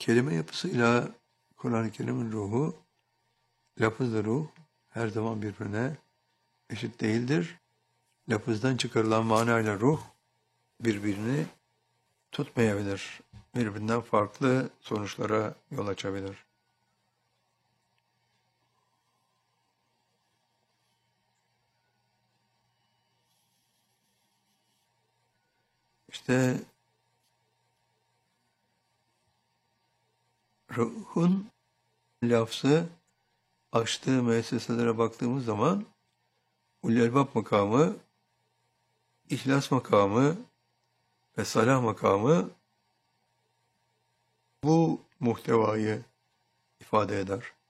Kelime yapısıyla Kur'an-ı Kerim'in ruhu, lafız-ı ruh her zaman birbirine eşit değildir. Lafızdan çıkarılan manayla ruh birbirini tutmayabilir. Birbirinden farklı sonuçlara yol açabilir. İşte ruhun lafzı açtığı müesseselere baktığımız zaman ulul-elbab makamı, ihlas makamı ve salah makamı bu muhtevayı ifade eder.